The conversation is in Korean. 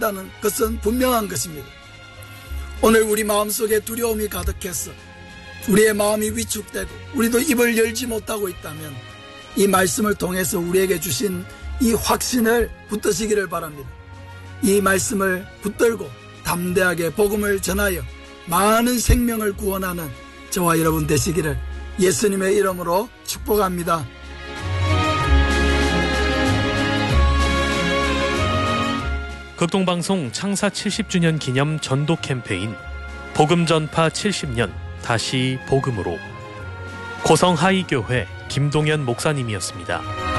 있다는 것은 분명한 것입니다. 오늘 우리 마음속에 두려움이 가득해서 우리의 마음이 위축되고 우리도 입을 열지 못하고 있다면 이 말씀을 통해서 우리에게 주신 이 확신을 붙드시기를 바랍니다. 이 말씀을 붙들고 담대하게 복음을 전하여 많은 생명을 구원하는 저와 여러분 되시기를 예수님의 이름으로 축복합니다. 극동방송 창사 70주년 기념 전도 캠페인 복음 전파 70년 다시 복음으로 고성 하이교회 김동현 목사님이었습니다.